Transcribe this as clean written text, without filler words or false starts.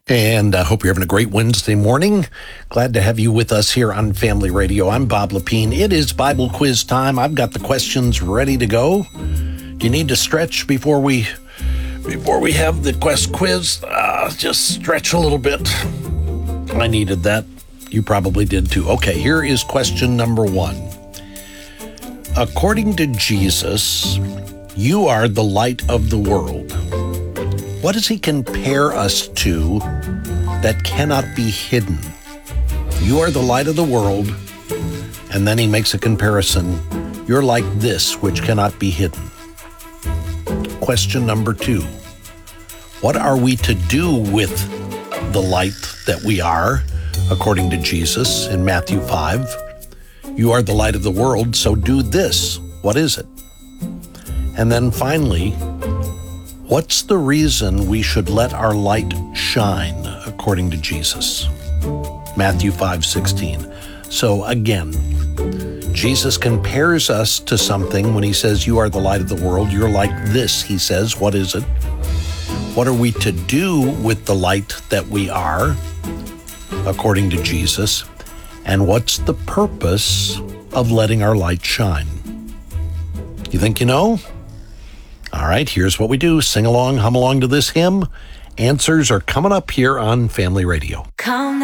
And I hope you're having a great Wednesday morning. Glad to have you with us here on Family Radio. I'm Bob Lepine. It is Bible quiz time. I've got the questions ready to go. Do you need to stretch before we have the quiz? Just stretch a little bit. I needed that. You probably did too. Okay, here is question number 1. According to Jesus, you are the light of the world. What does he compare us to that cannot be hidden? You are the light of the world, and then he makes a comparison. You're like this, which cannot be hidden. Question number 2. What are we to do with the light that we are, according to Jesus in Matthew 5? You are the light of the world, so do this. What is it? And then finally, what's the reason we should let our light shine, according to Jesus? Matthew 5:16. So again, Jesus compares us to something when he says, you are the light of the world. You're like this, he says. What is it? What are we to do with the light that we are, according to Jesus? And what's the purpose of letting our light shine? You think you know? All right, here's what we do. Sing along, hum along to this hymn. Answers are coming up here on Family Radio. Come